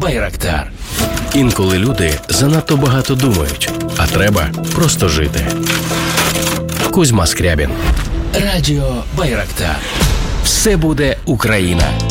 Байрактар. Інколи люди занадто багато думають, а треба просто жити. Кузьма Скрябін. Радіо Байрактар. Все буде Україна.